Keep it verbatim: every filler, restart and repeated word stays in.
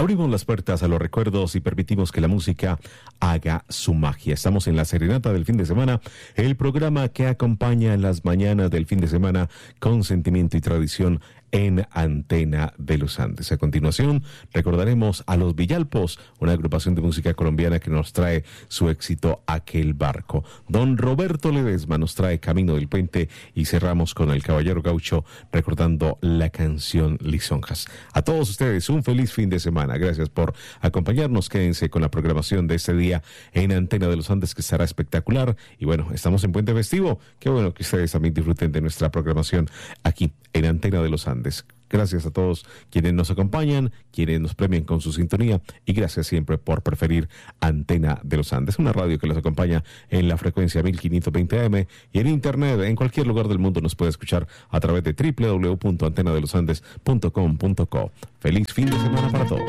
Abrimos las puertas a los recuerdos y permitimos que la música haga su magia. Estamos en la serenata del fin de semana, el programa que acompaña las mañanas del fin de semana con sentimiento y tradición en Antena de los Andes. A continuación, recordaremos a Los Villalpos, una agrupación de música colombiana que nos trae su éxito Aquel Barco. Don Roberto Ledesma nos trae Camino del Puente y cerramos con El Caballero Gaucho recordando la canción Lisonjas. A todos ustedes, un feliz fin de semana. Gracias por acompañarnos. Quédense con la programación de este día en Antena de los Andes, que estará espectacular. Y bueno, estamos en Puente Festivo. Qué bueno que ustedes también disfruten de nuestra programación aquí en Antena de los Andes. Gracias a todos quienes nos acompañan, quienes nos premian con su sintonía y gracias siempre por preferir Antena de los Andes, una radio que los acompaña en la frecuencia mil quinientos veinte A M y en internet en cualquier lugar del mundo nos puede escuchar a través de doble u doble u doble u punto antena de los andes punto com punto co. Feliz fin de semana para todos.